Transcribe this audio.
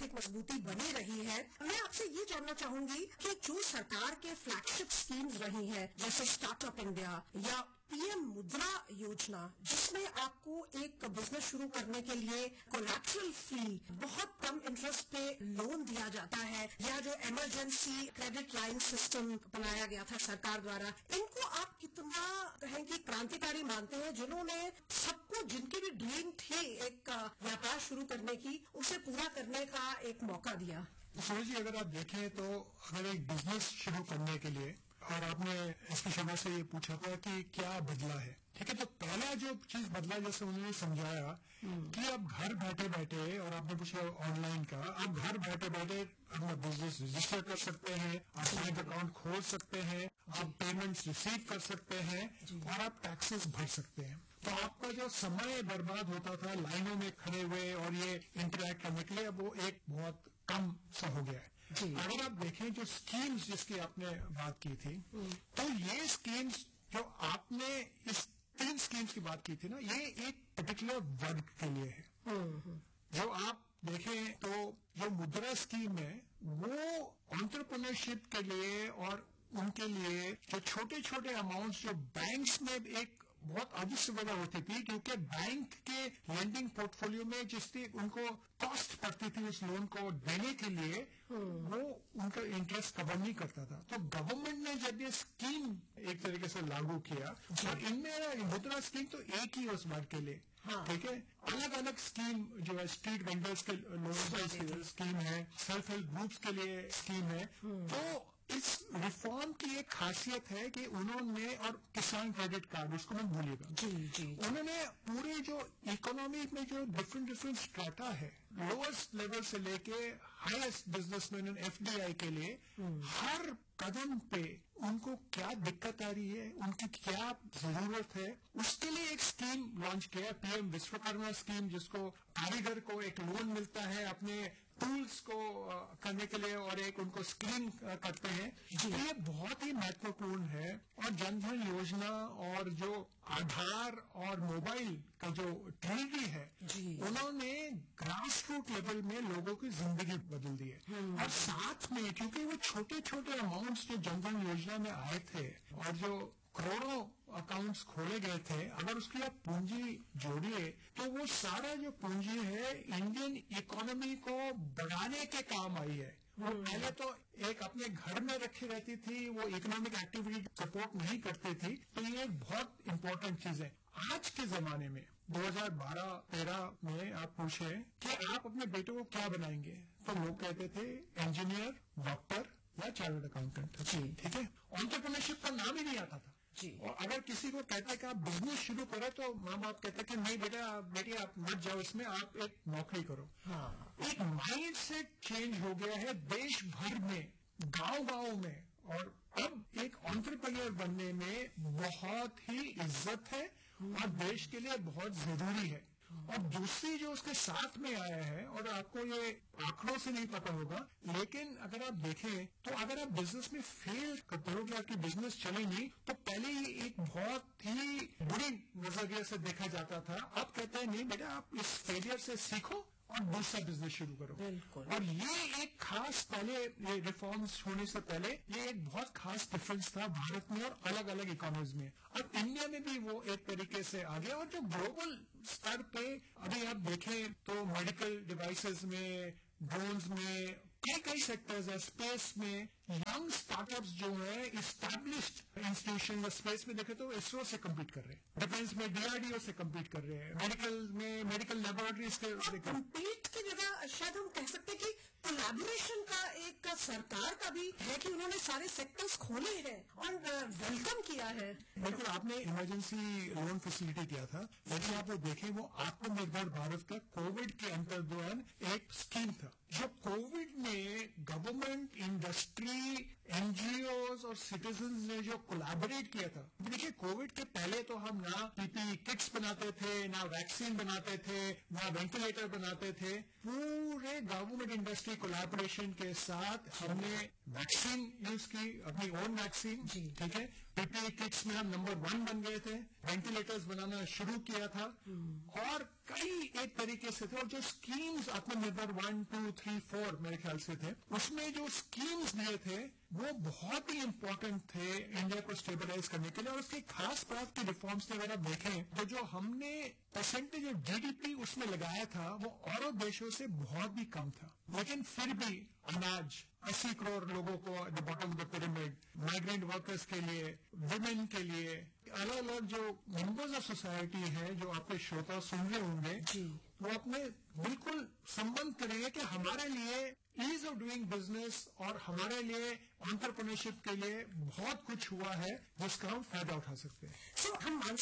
आर्थिक मजबूती बनी रही है। मैं आपसे ये जानना चाहूंगी कि जो सरकार के फ्लैगशिप स्कीम्स रही हैं, जैसे स्टार्टअप इंडिया या पीएम मुद्रा योजना, जिसमें आपको एक बिजनेस शुरू करने के लिए कोलैटरल फ्री बहुत कम इंटरेस्ट पे लोन दिया जाता है, या जो इमरजेंसी क्रेडिट लाइन सिस्टम बनाया गया था सरकार द्वारा, इनको आप कितना कहेंगे क्रांतिकारी मानते हैं, जिन्होंने सबको, जिनकी भी ड्रीम थी एक व्यापार शुरू करने की, उसे पूरा करने का एक मौका दिया? सूरज जी, अगर आप देखें तो अगर एक बिजनेस शुरू करने के लिए, और आपने इसकी शुरू से ये पूछा था कि क्या बदला है, ठीक है, तो पहला जो चीज बदला, जैसे उन्होंने समझाया कि आप घर बैठे बैठे, और आपने पूछा ऑनलाइन का, आप घर बैठे बैठे अपना बिजनेस रजिस्टर कर सकते हैं, आप बैंक अकाउंट खोल सकते हैं, आप पेमेंट्स रिसीव कर सकते हैं और आप टैक्सेस भर सकते हैं। तो आपका जो समय बर्बाद होता था लाइनों में खड़े हुए और ये इंटरेक्ट करने के लिए, अब वो एक बहुत कम सा हो गया है। अगर आप देखें जो स्कीम्स जिसकी आपने बात की थी, तो ये स्कीम्स जो आपने इस 3 स्कीम्स की बात की थी ना, ये एक पर्टिकुलर वर्ग के लिए है। जो आप देखें तो जो मुद्रा स्कीम है वो एंटरप्रेन्योरशिप के लिए, और उनके लिए जो छोटे छोटे अमाउंट्स जो बैंक्स में एक बहुत अधिक सुविधा होती थी, क्योंकि बैंक के लेंडिंग पोर्टफोलियो में जिसकी उनको कॉस्ट पड़ती थी उस लोन को देने के लिए, वो उनका इंटरेस्ट कवर नहीं करता था। तो गवर्नमेंट ने जब ये स्कीम एक तरीके से लागू किया, और इनमें मुद्रा स्कीम तो एक ही उस वर्ग के लिए, ठीक है, अलग अलग स्कीम जो है स्ट्रीट वेंडर्स के लोन स्कीम है, सेल्फ हेल्प ग्रुप्स के लिए स्कीम है। तो इस रिफॉर्म की एक खासियत है कि उन्होंने, और किसान क्रेडिट कार्ड उसको मत भूलिएगा, उन्होंने पूरे जो इकोनॉमी में जो डिफरेंट स्ट्रेटा है, लोएस्ट लेवल से लेके हाईएस्ट बिजनेसमैन एफडीआई के लिए, हर कदम पे उनको क्या दिक्कत आ रही है, उनकी क्या जरूरत है, उसके लिए एक स्कीम लॉन्च किया, पीएम विश्वकर्मा स्कीम, जिसको कारीगर को एक लोन मिलता है अपने टूल्स को करने के लिए, और एक उनको स्क्रीन करते हैं। ये बहुत ही महत्वपूर्ण है। और जनधन योजना और जो आधार और मोबाइल का जो ट्रिनिटी है, उन्होंने ग्रास रूट लेवल में लोगों की जिंदगी बदल दी है। और साथ में क्योंकि वो छोटे छोटे अमाउंट्स जो जनधन योजना में आए थे, और जो करोड़ों अकाउंट्स खोले गए थे, अगर उसकी आप पूंजी जोड़िए तो वो सारा जो पूंजी है इंडियन इकोनॉमी को बढ़ाने के काम आई है। वो पहले तो एक अपने घर में रखी रहती थी, वो इकोनॉमिक एक्टिविटी सपोर्ट नहीं करती थी। तो ये एक बहुत इंपॉर्टेंट चीज है। आज के जमाने में 2012-13 में आप पूछे कि आप अपने बेटे को क्या बनाएंगे, तो लोग कहते थे इंजीनियर, डॉक्टर या चार्टर्ड अकाउंटेंट। ठीक है, एंटरप्रेन्योरशिप का नाम ही नहीं आता था। और अगर किसी को कहता है कि आप बिजनेस शुरू करो, तो माँ बाप कहते हैं कि नहीं बेटी आप मत जाओ इसमें, आप एक नौकरी करो। एक माइंड सेट चेंज हो गया है देश भर में, गांव में, और अब एक एंटरप्रेन्योर बनने में बहुत ही इज्जत है और देश के लिए बहुत जरूरी है। और दूसरी जो उसके साथ में आया है, और आपको ये आंकड़ों से नहीं पता होगा, लेकिन अगर आप देखें तो अगर आप बिजनेस में फेल करते हो कि आपकी बिजनेस चली नहीं, तो पहले ये एक बहुत ही बुरी नजरिए से देखा जाता था। अब कहते हैं नहीं बेटा, आप इस फेलियर से सीखो और दूसरा बिजनेस शुरू करो। और ये एक खास, पहले ये रिफॉर्म्स होने से पहले ये एक बहुत खास डिफरेंस था भारत में और अलग अलग इकोनॉमीज में। अब इंडिया में भी वो एक तरीके से आ गया। और जो ग्लोबल स्तर पे अभी आप देखें तो मेडिकल डिवाइसेस में, ड्रोन्स में, कई सेक्टर्स है, स्पेस में यंग स्टार्टअप्स जो है इस्टेब्लिश्ड इंस्टीट्यूशन, स्पेस में देखे तो इसरो से कम्पीट कर रहे हैं, डिफेंस में डीआरडीओ से कम्पीट कर रहे हैं, मेडिकल में मेडिकल लेबोरेटरीज के कम्पीट की जगह शायद हम कह सकते हैं कि कोलैबोरेशन का एक सरकार का भी है कि उन्होंने सारे सेक्टर्स खोले हैं और वेलकम किया है। बिल्कुल, आपने इमरजेंसी लोन फैसिलिटी किया था, लेकिन आप वो देखें वो आत्मनिर्भर भारत का कोविड के अंतर दौरान एक स्कीम था। जो कोविड में गवर्नमेंट, इंडस्ट्री, एनजीओ और सिटीजन्स ने जो कोलैबोरेट किया था। देखिए, कोविड के पहले तो हम ना पीपीई किट्स बनाते थे, ना वैक्सीन बनाते थे, ना वेंटिलेटर बनाते थे। पूरे गवर्नमेंट इंडस्ट्री कोलैबोरेशन के साथ हमने वैक्सीन यूज की, अपनी ओन वैक्सीन, ठीक है। पीपीई किट्स में हम नंबर 1 बन गए थे, वेंटिलेटर्स बनाना शुरू किया था, और कई एक तरीके से थे। और जो स्कीम्स आत्मनिर्भर 1, 2, 3, 4 मेरे ख्याल से थे, उसमें जो स्कीम्स दिए थे वो बहुत ही इंपॉर्टेंट थे इंडिया को स्टेबलाइज करने के लिए। और उसकी खास बात की रिफॉर्म्स अगर आप देखें तो जो हमने परसेंटेज ऑफ जीडीपी उसमें लगाया था वो और देशों से बहुत भी कम था। लेकिन फिर भी अनाज 80 करोड़ लोगों को at the bottom of the pyramid, migrant workers के लिए, वुमेन के लिए, अलग अलग जो मेंबर्स ऑफ सोसाइटी है जो आपके श्रोता सुन रहे होंगे, वो अपने बिल्कुल संबंध करेंगे कि हमारे लिए ईज ऑफ डूइंग बिजनेस और हमारे लिए एंटरप्रेन्योरशिप के लिए बहुत कुछ हुआ है जिसका हम फायदा उठा सकते हैं। हम